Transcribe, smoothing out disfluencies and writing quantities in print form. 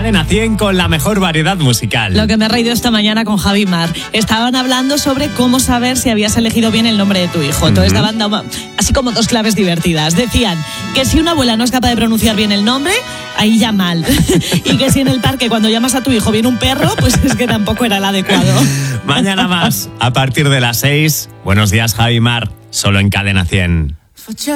Cadena 100 con la mejor variedad musical. Lo que me he reído esta mañana con Javi Mar. Estaban hablando sobre cómo saber si habías elegido bien el nombre de tu hijo. Entonces daban así como dos claves divertidas. Decían que si una abuela no es capaz de pronunciar bien el nombre, ahí ya mal. Y que si en el parque cuando llamas a tu hijo viene un perro, pues es que tampoco era el adecuado. Mañana más, a partir de las 6. Buenos días, Javi Mar, solo en Cadena 100.